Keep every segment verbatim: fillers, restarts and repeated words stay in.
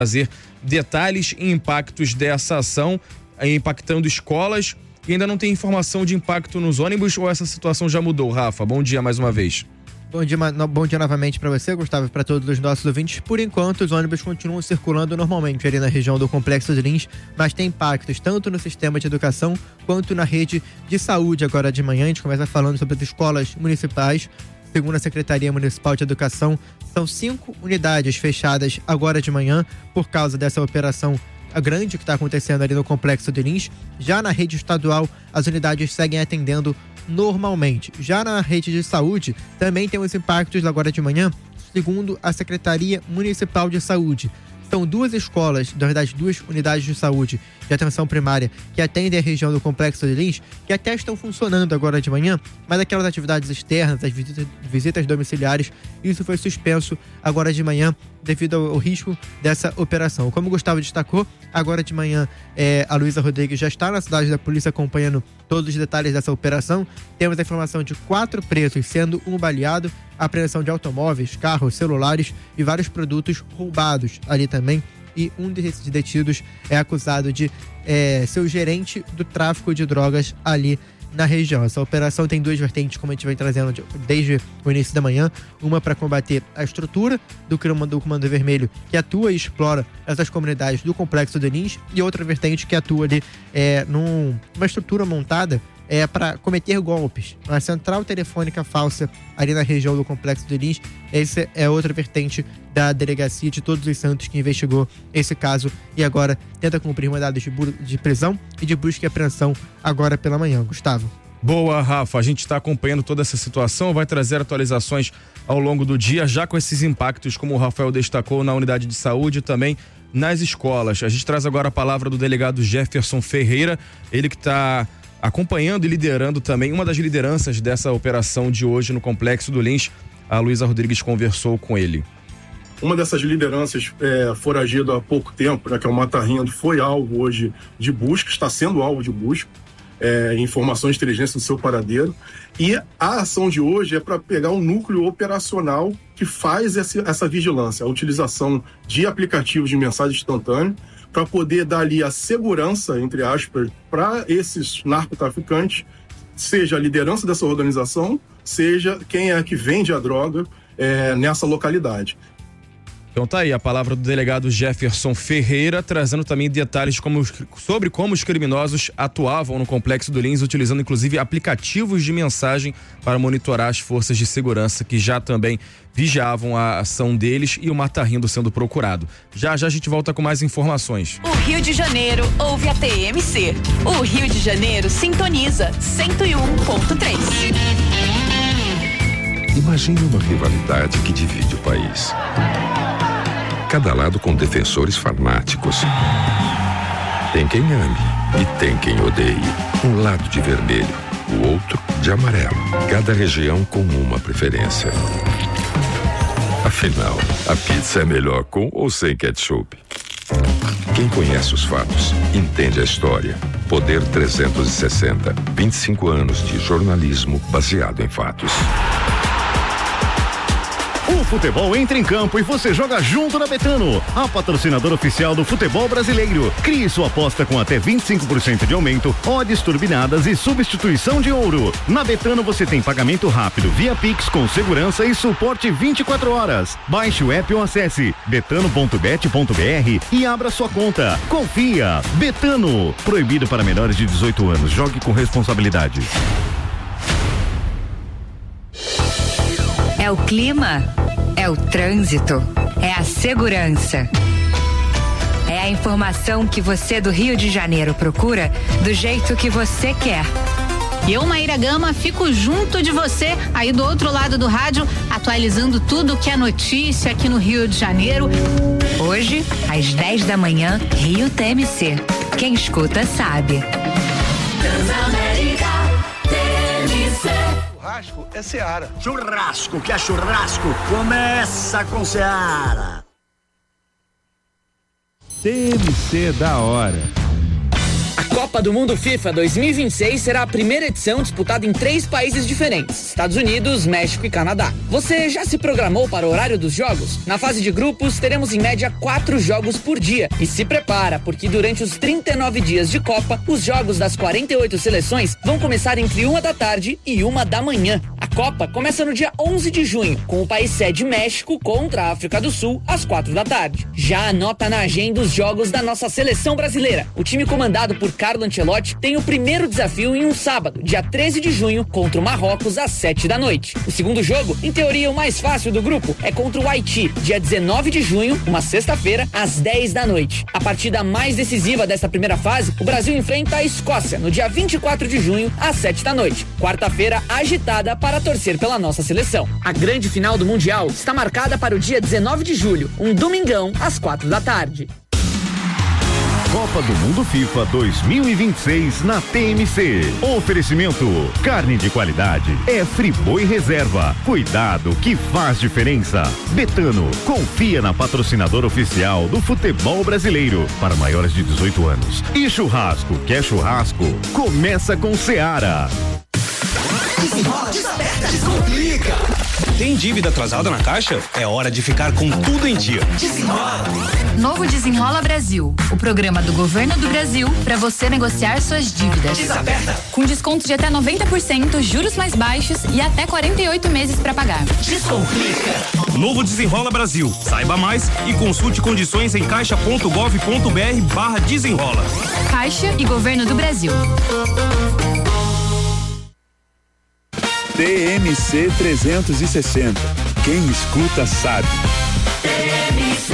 trazer detalhes e impactos dessa ação, impactando escolas, e ainda não tem informação de impacto nos ônibus, ou essa situação já mudou, Rafa? Bom dia mais uma vez. Bom dia, bom dia novamente para você, Gustavo, e para todos os nossos ouvintes. Por enquanto, os ônibus continuam circulando normalmente ali na região do Complexo de Lins, mas tem impactos tanto no sistema de educação quanto na rede de saúde. Agora de manhã, a gente começa falando sobre as escolas municipais. Segundo a Secretaria Municipal de Educação, são cinco unidades fechadas agora de manhã por causa dessa operação grande que está acontecendo ali no Complexo de Lins. Já na rede estadual, as unidades seguem atendendo normalmente. Já na rede de saúde, também temos impactos agora de manhã, segundo a Secretaria Municipal de Saúde. São duas escolas, na verdade duas unidades de saúde de atenção primária que atendem a região do Complexo de Lins, que até estão funcionando agora de manhã, mas aquelas atividades externas, as visitas, visitas domiciliares, isso foi suspenso agora de manhã devido ao, ao risco dessa operação. Como o Gustavo destacou, agora de manhã é, a Luísa Rodrigues já está na cidade da polícia acompanhando todos os detalhes dessa operação. Temos a informação de quatro presos, sendo um baleado, apreensão de automóveis, carros, celulares e vários produtos roubados ali também. E um desses detidos é acusado de é, ser o gerente do tráfico de drogas ali na região. Essa operação tem duas vertentes, como a gente vem trazendo desde o início da manhã. Uma para combater a estrutura do Comando, do Comando Vermelho, que atua e explora essas comunidades do Complexo de Lins, e outra vertente que atua ali é, num, numa estrutura montada é, para cometer golpes. Uma central telefônica falsa ali na região do Complexo de Lins. Essa é outra vertente da Delegacia de Todos os Santos que investigou esse caso e agora tenta cumprir mandados de, de prisão e de busca e apreensão agora pela manhã. Gustavo. Boa, Rafa. A gente está acompanhando toda essa situação, vai trazer atualizações ao longo do dia, já com esses impactos, como o Rafael destacou, na unidade de saúde e também nas escolas. A gente traz agora a palavra do delegado Jefferson Ferreira, ele que está acompanhando e liderando também uma das lideranças dessa operação de hoje no Complexo do Lins. A Luísa Rodrigues conversou com ele. Uma dessas lideranças é, foragida há pouco tempo, né, que é o Mata Rindo, foi alvo hoje de busca, está sendo alvo de busca, é, informações de inteligência do seu paradeiro. E a ação de hoje é para pegar um núcleo operacional que faz essa, essa vigilância, a utilização de aplicativos de mensagem instantânea, para poder dar ali a segurança, entre aspas, para esses narcotraficantes, seja a liderança dessa organização, seja quem é que vende a droga é, nessa localidade. Então tá aí a palavra do delegado Jefferson Ferreira, trazendo também detalhes como, sobre como os criminosos atuavam no Complexo do Lins, utilizando inclusive aplicativos de mensagem para monitorar as forças de segurança que já também vigiavam a ação deles e o Mata Rindo sendo procurado. Já já a gente volta com mais informações. O Rio de Janeiro ouve a T M C. O Rio de Janeiro sintoniza cento e um ponto três. Imagine uma rivalidade que divide o país. Cada lado com defensores fanáticos. Tem quem ame e tem quem odeie. Um lado de vermelho, o outro de amarelo. Cada região com uma preferência. Afinal, a pizza é melhor com ou sem ketchup? Quem conhece os fatos, entende a história. Poder trezentos e sessenta, vinte e cinco anos de jornalismo baseado em fatos. O futebol entra em campo e você joga junto na Betano, a patrocinadora oficial do futebol brasileiro. Crie sua aposta com até vinte e cinco por cento de aumento, odds turbinadas e substituição de ouro. Na Betano você tem pagamento rápido via Pix com segurança e suporte vinte e quatro horas. Baixe o app ou acesse betano ponto bet ponto br e abra sua conta. Confia. Betano. Proibido para menores de dezoito anos. Jogue com responsabilidade. É o clima, é o trânsito, é a segurança. É a informação que você do Rio de Janeiro procura do jeito que você quer. Eu, Maíra Gama, fico junto de você aí do outro lado do rádio, atualizando tudo que é notícia aqui no Rio de Janeiro. Hoje, às dez da manhã, Rio T M C. Quem escuta sabe. Churrasco é Seara. Churrasco, que é churrasco, começa com Seara. T M C da hora. Acorda Copa do Mundo FIFA dois mil e vinte e seis será a primeira edição disputada em três países diferentes: Estados Unidos, México e Canadá. Você já se programou para o horário dos jogos? Na fase de grupos, teremos em média quatro jogos por dia. E se prepara, porque durante os trinta e nove dias de Copa, os jogos das quarenta e oito seleções vão começar entre uma da tarde e uma da manhã. A Copa começa no dia onze de junho, com o país sede México contra a África do Sul, às quatro da tarde. Já anota na agenda os jogos da nossa seleção brasileira. O time comandado por Carlo Ancelotti tem o primeiro desafio em um sábado, dia treze de junho, contra o Marrocos, às sete da noite. O segundo jogo, em teoria o mais fácil do grupo, é contra o Haiti, dia dezenove de junho, uma sexta-feira, às dez da noite. A partida mais decisiva desta primeira fase, o Brasil enfrenta a Escócia, no dia vinte e quatro de junho, às sete da noite. Quarta-feira agitada para torcer pela nossa seleção. A grande final do Mundial está marcada para o dia dezenove de julho, um domingão, às quatro da tarde. Copa do Mundo FIFA dois mil e vinte e seis na T M C. Oferecimento: carne de qualidade é Friboi Reserva. Cuidado que faz diferença. Betano, confia na patrocinadora oficial do futebol brasileiro para maiores de dezoito anos. E churrasco, quer churrasco? Começa com Seara. Desenrola, desaperta, descomplica. Tem dívida atrasada na Caixa? É hora de ficar com tudo em dia. Desenrola. Novo Desenrola Brasil, o programa do Governo do Brasil para você negociar suas dívidas. Desaperta. Com descontos de até noventa por cento, juros mais baixos e até quarenta e oito meses para pagar. Descomplica. Novo Desenrola Brasil. Saiba mais e consulte condições em caixa ponto gov ponto br barra desenrola. Caixa e Governo do Brasil. T M C trezentos e sessenta. Quem escuta sabe. T M C.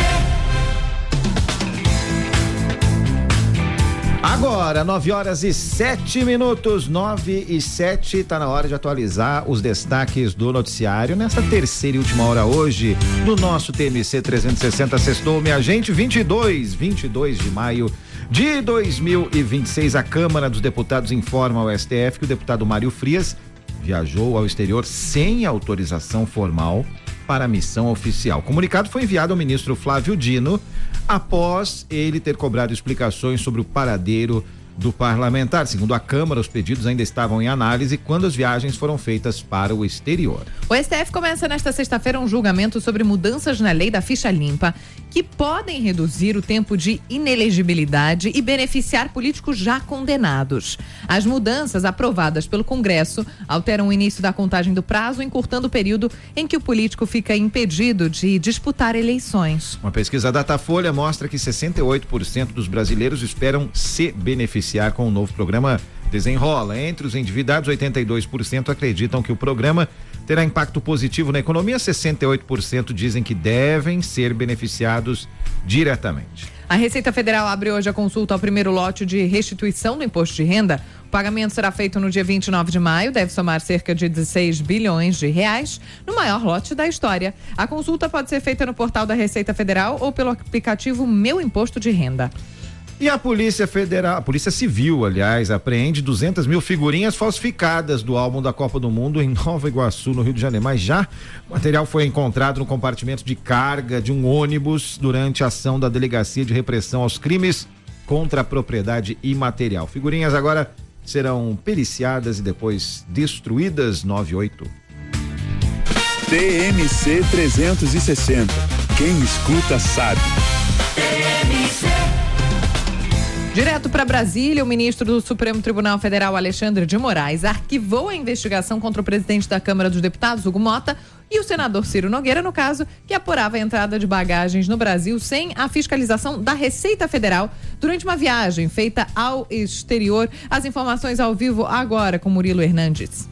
Agora, nove horas e sete minutos, nove e sete, tá na hora de atualizar os destaques do noticiário nessa terceira e última hora hoje, no nosso T M C trezentos e sessenta. Sextou, minha gente, vinte e dois, vinte e dois de maio de dois mil e vinte e seis. A Câmara dos Deputados informa ao S T F que o deputado Mário Frias viajou ao exterior sem autorização formal para a missão oficial. O comunicado foi enviado ao ministro Flávio Dino após ele ter cobrado explicações sobre o paradeiro do parlamentar. Segundo a Câmara, os pedidos ainda estavam em análise quando as viagens foram feitas para o exterior. O S T F começa nesta sexta-feira um julgamento sobre mudanças na lei da ficha limpa que podem reduzir o tempo de inelegibilidade e beneficiar políticos já condenados. As mudanças aprovadas pelo Congresso alteram o início da contagem do prazo, encurtando o período em que o político fica impedido de disputar eleições. Uma pesquisa Datafolha mostra que sessenta e oito por cento dos brasileiros esperam se beneficiar com o novo programa Desenrola. Entre os endividados, oitenta e dois por cento acreditam que o programa terá impacto positivo na economia, sessenta e oito por cento dizem que devem ser beneficiados diretamente. A Receita Federal abre hoje a consulta ao primeiro lote de restituição do imposto de renda. O pagamento será feito no dia vinte e nove de maio, deve somar cerca de dezesseis bilhões de reais, no maior lote da história. A consulta pode ser feita no portal da Receita Federal ou pelo aplicativo Meu Imposto de Renda. E a Polícia Federal, a Polícia Civil, aliás, apreende duzentas mil figurinhas falsificadas do álbum da Copa do Mundo em Nova Iguaçu, no Rio de Janeiro. Mas já o material foi encontrado no compartimento de carga de um ônibus durante a ação da Delegacia de Repressão aos Crimes contra a Propriedade Imaterial. Figurinhas agora serão periciadas e depois destruídas. Nove e oito. T M C trezentos e sessenta. Quem escuta sabe. T M C. Direto para Brasília, o ministro do Supremo Tribunal Federal, Alexandre de Moraes, arquivou a investigação contra o presidente da Câmara dos Deputados, Hugo Mota, e o senador Ciro Nogueira, no caso, que apurava a entrada de bagagens no Brasil sem a fiscalização da Receita Federal durante uma viagem feita ao exterior. As informações ao vivo agora com Murilo Hernandes.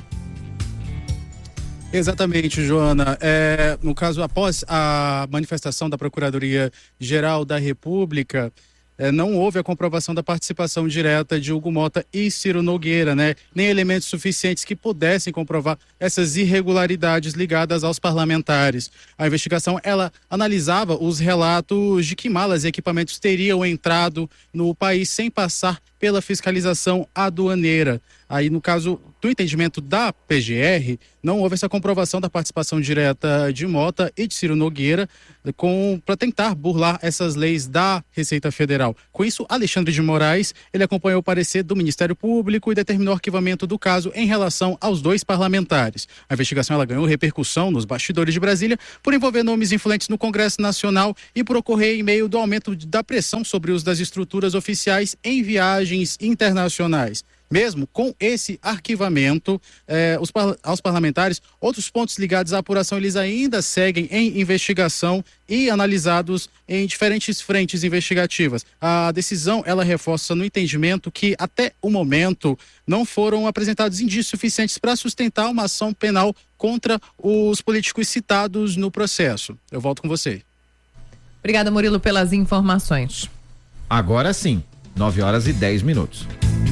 Exatamente, Joana. É, no caso, após a manifestação da Procuradoria-Geral da República, É, não houve a comprovação da participação direta de Hugo Mota e Ciro Nogueira, né? Nem elementos suficientes que pudessem comprovar essas irregularidades ligadas aos parlamentares. A investigação, ela analisava os relatos de que malas e equipamentos teriam entrado no país sem passar pela fiscalização aduaneira. Aí, no caso, no entendimento da P G R, não houve essa comprovação da participação direta de Mota e de Ciro Nogueira para tentar burlar essas leis da Receita Federal. Com isso, Alexandre de Moraes, ele acompanhou o parecer do Ministério Público e determinou o arquivamento do caso em relação aos dois parlamentares. A investigação ela ganhou repercussão nos bastidores de Brasília por envolver nomes influentes no Congresso Nacional e por ocorrer em meio do aumento da pressão sobre o uso das estruturas oficiais em viagens internacionais. Mesmo com esse arquivamento eh, os par- aos parlamentares, outros pontos ligados à apuração eles ainda seguem em investigação e analisados em diferentes frentes investigativas. A decisão ela reforça no entendimento que até o momento não foram apresentados indícios suficientes para sustentar uma ação penal contra os políticos citados no processo. Eu volto com você. Obrigada, Murilo, pelas informações. Agora sim, nove horas e dez minutos.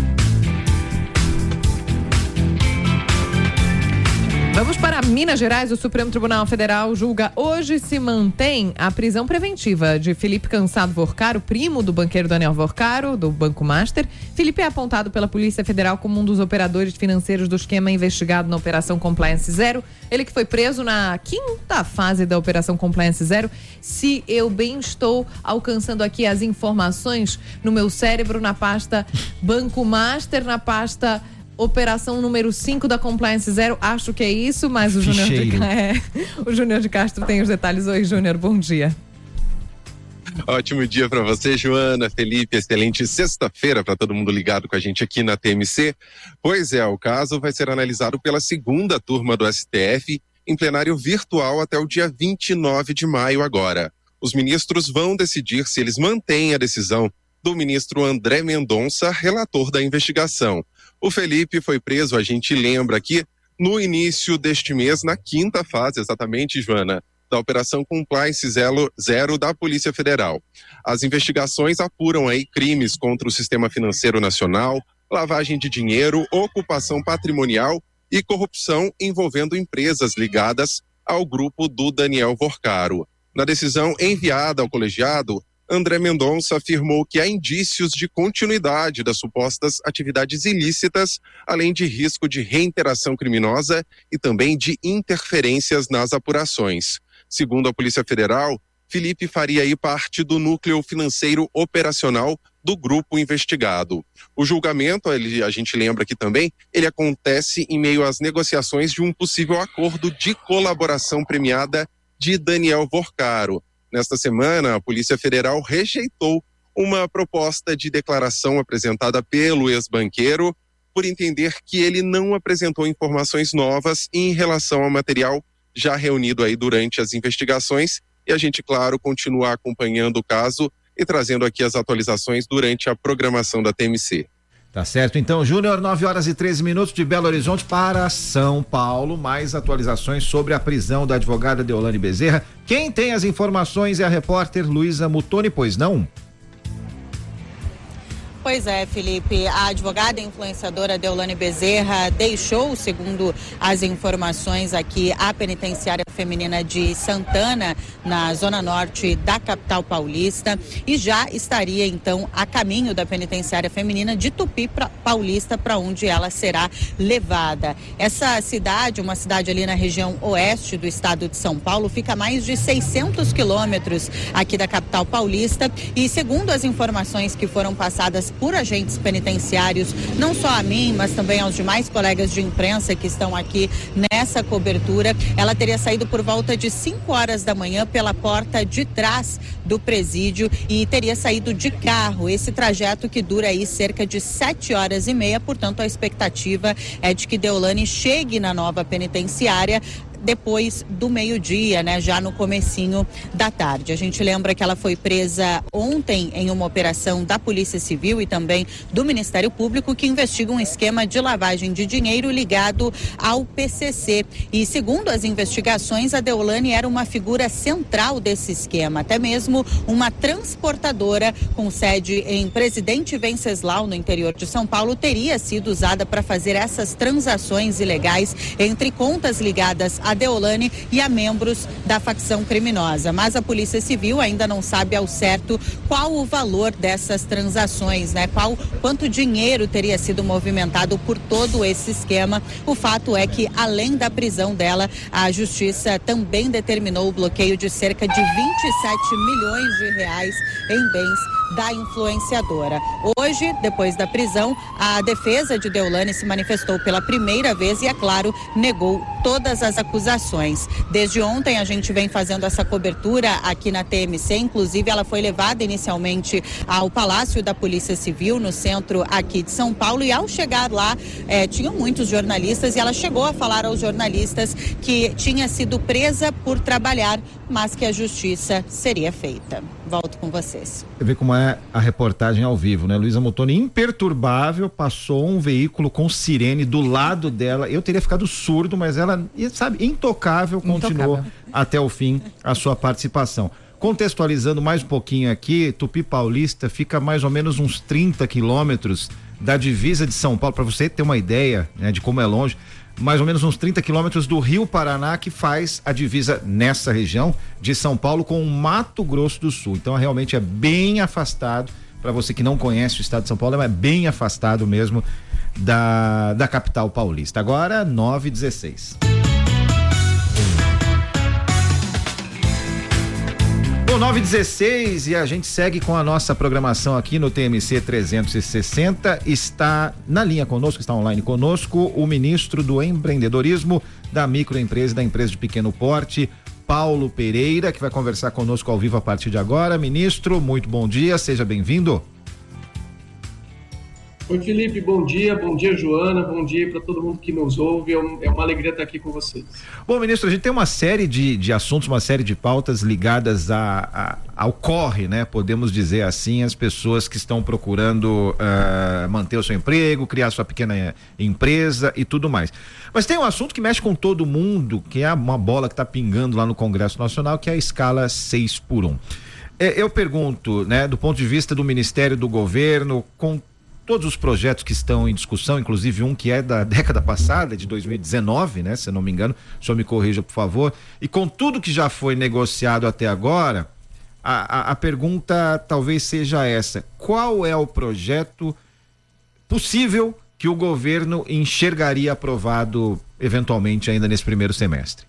Vamos para Minas Gerais. O Supremo Tribunal Federal julga hoje se mantém a prisão preventiva de Felipe Cansado Vorcaro, primo do banqueiro Daniel Vorcaro, do Banco Master. Felipe é apontado pela Polícia Federal como um dos operadores financeiros do esquema investigado na Operação Compliance Zero. Ele que foi preso na quinta fase da Operação Compliance Zero. Se eu bem estou alcançando aqui as informações no meu cérebro, na pasta Banco Master, na pasta Operação número cinco da Compliance Zero, acho que é isso, mas o Júnior de, é, o Júnior de Castro tem os detalhes. Oi, Júnior, bom dia. Ótimo dia para você, Joana, Felipe, excelente sexta-feira para todo mundo ligado com a gente aqui na T M C. Pois é, o caso vai ser analisado pela segunda turma do S T F em plenário virtual até o dia vinte e nove de maio agora. Os ministros vão decidir se eles mantêm a decisão do ministro André Mendonça, relator da investigação. O Felipe foi preso, a gente lembra aqui, no início deste mês, na quinta fase, exatamente, Joana, da Operação Compliance Zero, Zero da Polícia Federal. As investigações apuram aí crimes contra o sistema financeiro nacional, lavagem de dinheiro, ocupação patrimonial e corrupção envolvendo empresas ligadas ao grupo do Daniel Vorcaro. Na decisão enviada ao colegiado, André Mendonça afirmou que há indícios de continuidade das supostas atividades ilícitas, além de risco de reiteração criminosa e também de interferências nas apurações. Segundo a Polícia Federal, Felipe faria aí parte do núcleo financeiro operacional do grupo investigado. O julgamento, ele, a gente lembra aqui também, ele acontece em meio às negociações de um possível acordo de colaboração premiada de Daniel Vorcaro. Nesta semana, a Polícia Federal rejeitou uma proposta de declaração apresentada pelo ex-banqueiro por entender que ele não apresentou informações novas em relação ao material já reunido aí durante as investigações. E a gente, claro, continua acompanhando o caso e trazendo aqui as atualizações durante a programação da T M C. Tá certo, então, Júnior, nove horas e treze minutos de Belo Horizonte para São Paulo. Mais atualizações sobre a prisão da advogada Deolane Bezerra. Quem tem as informações é a repórter Luísa Mutoni, pois não? Pois é, Felipe, a advogada e influenciadora Deolane Bezerra deixou, segundo as informações aqui, a penitenciária feminina de Santana, na zona norte da capital paulista, e já estaria então a caminho da penitenciária feminina de Tupi pra, Paulista, para onde ela será levada. Essa cidade, uma cidade ali na região oeste do estado de São Paulo, fica a mais de seiscentos quilômetros aqui da capital paulista, e segundo as informações que foram passadas por agentes penitenciários, não só a mim, mas também aos demais colegas de imprensa que estão aqui nessa cobertura, ela teria saído por volta de cinco horas da manhã pela porta de trás do presídio e teria saído de carro. Esse trajeto que dura aí cerca de sete horas e meia, portanto a expectativa é de que Deolane chegue na nova penitenciária depois do meio-dia, né, já no comecinho da tarde. A gente lembra que ela foi presa ontem em uma operação da Polícia Civil e também do Ministério Público que investiga um esquema de lavagem de dinheiro ligado ao P C C. E segundo as investigações, a Deolane era uma figura central desse esquema, até mesmo uma transportadora com sede em Presidente Venceslau, no interior de São Paulo, teria sido usada para fazer essas transações ilegais entre contas ligadas a a Deolane e a membros da facção criminosa. Mas a Polícia Civil ainda não sabe ao certo qual o valor dessas transações, né? Qual, quanto dinheiro teria sido movimentado por todo esse esquema. O fato é que, além da prisão dela, a Justiça também determinou o bloqueio de cerca de vinte e sete milhões de reais em bens da influenciadora. Hoje, depois da prisão, a defesa de Deolane se manifestou pela primeira vez e, é claro, negou todas as acusações. Desde ontem a gente vem fazendo essa cobertura aqui na T M C, inclusive ela foi levada inicialmente ao Palácio da Polícia Civil, no centro aqui de São Paulo, e ao chegar lá, eh, tinham muitos jornalistas e ela chegou a falar aos jornalistas que tinha sido presa por trabalhar, mas que a justiça seria feita. Volto com vocês. Você vê como é a reportagem ao vivo, né? Luísa Muttoni, imperturbável, passou um veículo com sirene do lado dela. Eu teria ficado surdo, mas ela, sabe, intocável, continuou intocável até o fim a sua participação. Contextualizando mais um pouquinho aqui, Tupi Paulista fica mais ou menos uns trinta quilômetros da divisa de São Paulo, para você ter uma ideia, né, de como é longe. Mais ou menos uns trinta quilômetros do Rio Paraná, que faz a divisa nessa região de São Paulo com o Mato Grosso do Sul. Então realmente é bem afastado, para você que não conhece o estado de São Paulo, é bem afastado mesmo da, da capital paulista. Agora nove e dezesseis. Bom, nove e dezesseis, e a gente segue com a nossa programação aqui no T M C trezentos e sessenta. Está na linha conosco, está online conosco, o ministro do Empreendedorismo, da Microempresa e da Empresa de Pequeno Porte, Paulo Pereira, que vai conversar conosco ao vivo a partir de agora. Ministro, muito bom dia, seja bem-vindo. Oi, Felipe, bom dia, bom dia, Joana, bom dia para todo mundo que nos ouve, é uma alegria estar aqui com vocês. Bom, ministro, a gente tem uma série de, de assuntos, uma série de pautas ligadas a, a, ao corre, né? Podemos dizer assim, as pessoas que estão procurando uh, manter o seu emprego, criar sua pequena empresa e tudo mais. Mas tem um assunto que mexe com todo mundo, que é uma bola que está pingando lá no Congresso Nacional, que é a escala seis por um. É, eu pergunto, né, do ponto de vista do Ministério, do Governo, com todos os projetos que estão em discussão, inclusive um que é da década passada, de dois mil e dezenove, né? Se eu não me engano, o senhor me corrija, por favor. E com tudo que já foi negociado até agora, a, a, a pergunta talvez seja essa: qual é o projeto possível que o governo enxergaria aprovado eventualmente ainda nesse primeiro semestre?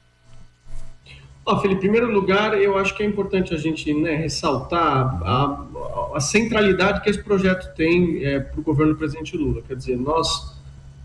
Oh, Felipe, em primeiro lugar, eu acho que é importante a gente, né, ressaltar a, a centralidade que esse projeto tem é, para o governo do presidente Lula. Quer dizer, nós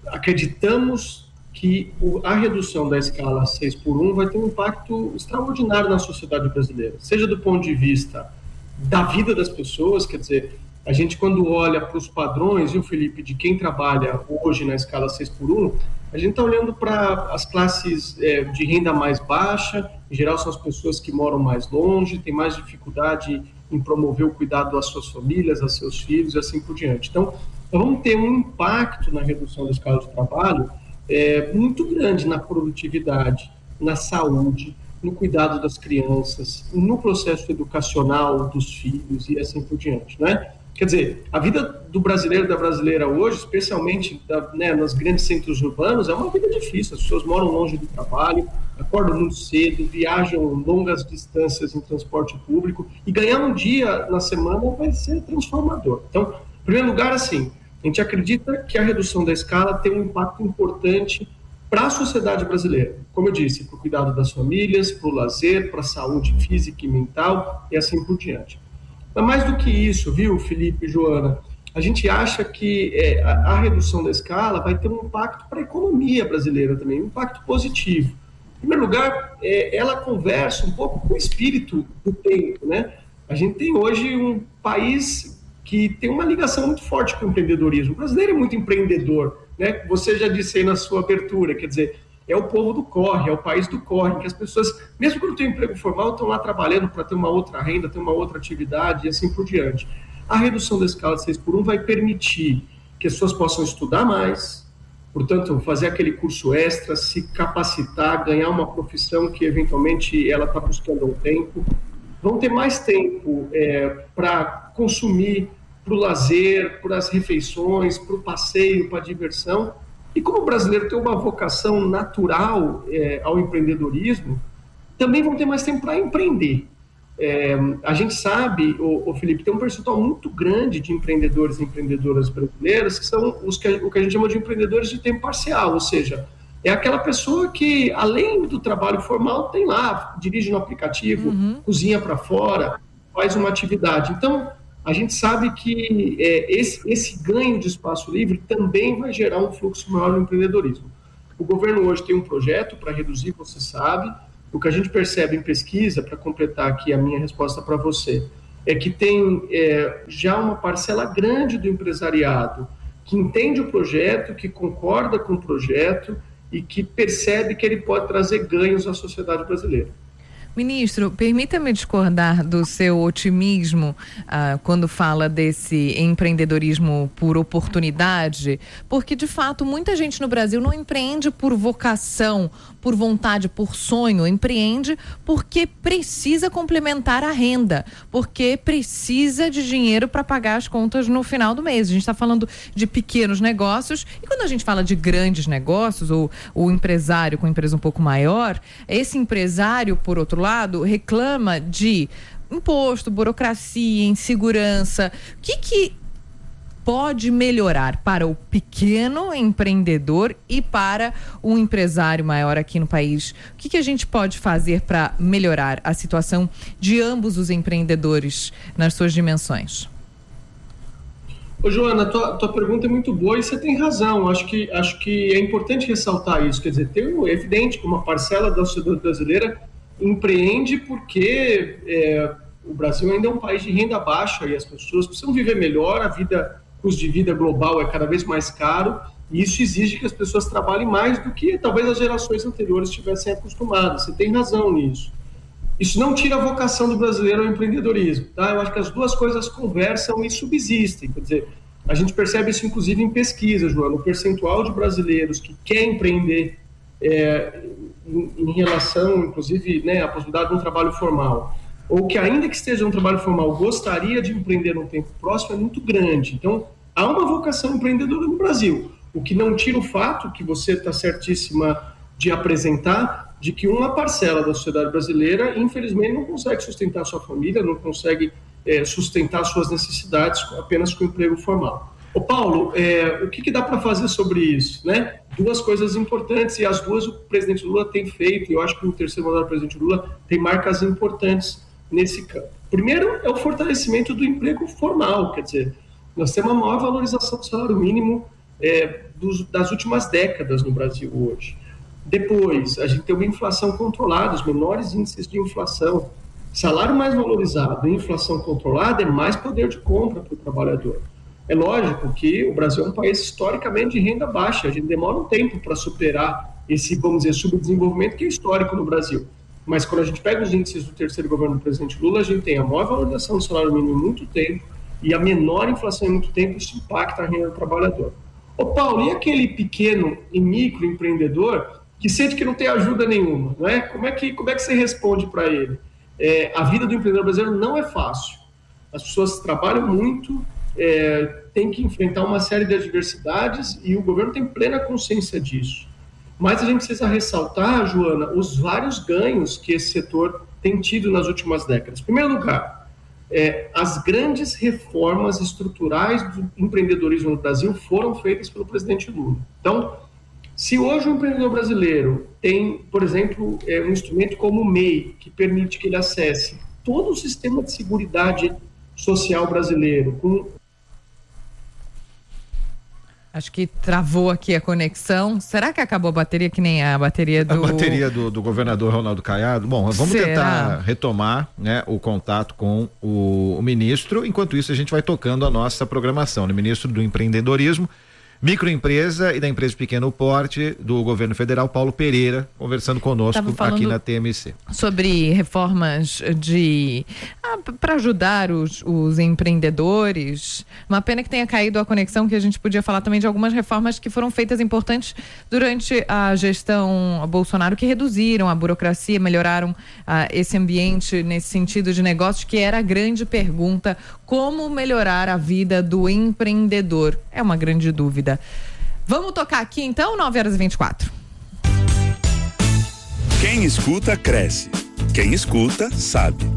acreditamos que o, a redução da escala seis por um vai ter um impacto extraordinário na sociedade brasileira, seja do ponto de vista da vida das pessoas, quer dizer, a gente quando olha para os padrões, viu, Felipe, de quem trabalha hoje na escala seis por um, a gente está olhando para as classes é, de renda mais baixa, em geral são as pessoas que moram mais longe, têm mais dificuldade em promover o cuidado das suas famílias, dos seus filhos e assim por diante. Então, nós vamos ter um impacto na redução da escala de trabalho é, muito grande na produtividade, na saúde, no cuidado das crianças, no processo educacional dos filhos e assim por diante, né? Quer dizer, a vida do brasileiro e da brasileira hoje, especialmente da, né, nos grandes centros urbanos, é uma vida difícil. As pessoas moram longe do trabalho, acordam muito cedo, viajam longas distâncias em transporte público, e ganhar um dia na semana vai ser transformador. Então, em primeiro lugar, assim, a gente acredita que a redução da escala tem um impacto importante para a sociedade brasileira. Como eu disse, para o cuidado das famílias, para o lazer, para a saúde física e mental e assim por diante. Mas mais do que isso, viu, Felipe e Joana, a gente acha que é, a, a redução da escala vai ter um impacto para a economia brasileira também, um impacto positivo. Em primeiro lugar, é, ela conversa um pouco com o espírito do tempo, né? A gente tem hoje um país que tem uma ligação muito forte com o empreendedorismo. O brasileiro é muito empreendedor, né? Você já disse aí na sua abertura, quer dizer, é o povo do corre, é o país do corre, em que as pessoas, mesmo quando têm emprego formal, estão lá trabalhando para ter uma outra renda, ter uma outra atividade e assim por diante. A redução da escala de seis por um vai permitir que as pessoas possam estudar mais, portanto, fazer aquele curso extra, se capacitar, ganhar uma profissão que eventualmente ela está buscando há um tempo, vão ter mais tempo é, para consumir, para o lazer, para as refeições, para o passeio, para a diversão, E como o brasileiro tem uma vocação natural é, ao empreendedorismo, também vão ter mais tempo para empreender. É, a gente sabe, o, o Felipe, tem um percentual muito grande de empreendedores e empreendedoras brasileiras que são os que, o que a gente chama de empreendedores de tempo parcial, ou seja, é aquela pessoa que, além do trabalho formal, tem lá, dirige no aplicativo, uhum. cozinha para fora, faz uma atividade. Então, a gente sabe que é, esse, esse ganho de espaço livre também vai gerar um fluxo maior no empreendedorismo. O governo hoje tem um projeto para reduzir, você sabe. O que a gente percebe em pesquisa, para completar aqui a minha resposta para você, é que tem é, já uma parcela grande do empresariado que entende o projeto, que concorda com o projeto e que percebe que ele pode trazer ganhos à sociedade brasileira. Ministro, permita-me discordar do seu otimismo ah, quando fala desse empreendedorismo por oportunidade, porque de fato muita gente no Brasil não empreende por vocação, por vontade, por sonho, empreende porque precisa complementar a renda, porque precisa de dinheiro para pagar as contas no final do mês. A gente está falando de pequenos negócios e quando a gente fala de grandes negócios ou o empresário com empresa um pouco maior, esse empresário, por outro lado, reclama de imposto, burocracia, insegurança. O que que pode melhorar para o pequeno empreendedor e para o empresário maior aqui no país? O que que a gente pode fazer para melhorar a situação de ambos os empreendedores nas suas dimensões? Ô, Joana, tua, tua pergunta é muito boa e você tem razão. Acho que, acho que é importante ressaltar isso. Quer dizer, tem, é evidente que uma parcela da sociedade brasileira empreende porque é, o Brasil ainda é um país de renda baixa e as pessoas precisam viver melhor, a vida, o custo de vida global é cada vez mais caro e isso exige que as pessoas trabalhem mais do que talvez as gerações anteriores estivessem acostumadas. Você tem razão nisso. Isso não tira a vocação do brasileiro ao empreendedorismo, tá? Eu acho que as duas coisas conversam e subsistem. Quer dizer, a gente percebe isso inclusive em pesquisa, Joana, o percentual de brasileiros que quer empreender é, em, em relação, inclusive, né, à possibilidade de um trabalho formal, ou que ainda que esteja um trabalho formal, gostaria de empreender num tempo próximo, é muito grande. Então, há uma vocação empreendedora no Brasil, o que não tira o fato, que você está certíssima de apresentar, de que uma parcela da sociedade brasileira, infelizmente, não consegue sustentar sua família, não consegue é, sustentar suas necessidades apenas com emprego formal. Ô Paulo, é, o que, que dá para fazer sobre isso, né? Duas coisas importantes, e as duas o presidente Lula tem feito, e eu acho que o terceiro mandato do presidente Lula tem marcas importantes nesse campo. Primeiro é o fortalecimento do emprego formal, quer dizer, nós temos a maior valorização do salário mínimo é, dos, das últimas décadas no Brasil hoje. Depois, a gente tem uma inflação controlada, os menores índices de inflação. Salário mais valorizado e inflação controlada é mais poder de compra para o trabalhador. É lógico que o Brasil é um país historicamente de renda baixa, a gente demora um tempo para superar esse, vamos dizer, subdesenvolvimento que é histórico no Brasil. Mas quando a gente pega os índices do terceiro governo do presidente Lula, a gente tem a maior valorização do salário mínimo em muito tempo e a menor inflação em muito tempo, isso impacta a renda do trabalhador. Ô Paulo, e aquele pequeno e microempreendedor que sente que não tem ajuda nenhuma, não é? Como é que, como é que você responde para ele? É, a vida do empreendedor brasileiro não é fácil. As pessoas trabalham muito, é, têm que enfrentar uma série de adversidades e o governo tem plena consciência disso. Mas a gente precisa ressaltar, Joana, os vários ganhos que esse setor tem tido nas últimas décadas. Em primeiro lugar, é, as grandes reformas estruturais do empreendedorismo no Brasil foram feitas pelo presidente Lula. Então, se hoje o empreendedor brasileiro tem, por exemplo, é, um instrumento como o M E I, que permite que ele acesse todo o sistema de seguridade social brasileiro, com... Acho que travou aqui a conexão. Será que acabou a bateria, que nem a bateria do... A bateria do, do governador Ronaldo Caiado? Bom, vamos Será? tentar retomar, né, o contato com o, o ministro. Enquanto isso, a gente vai tocando a nossa programação, né? Ministro do Empreendedorismo, Microempresa e da Empresa de Pequeno Porte do Governo Federal, Paulo Pereira, conversando conosco aqui na T M C. Sobre reformas de ah, para ajudar os, os empreendedores. Uma pena que tenha caído a conexão, que a gente podia falar também de algumas reformas que foram feitas importantes durante a gestão Bolsonaro, que reduziram a burocracia, melhoraram ah, esse ambiente nesse sentido de negócios, que era a grande pergunta: como melhorar a vida do empreendedor? É uma grande dúvida. Vamos tocar aqui então, nove horas e vinte e quatro. Quem escuta, cresce. Quem escuta, sabe.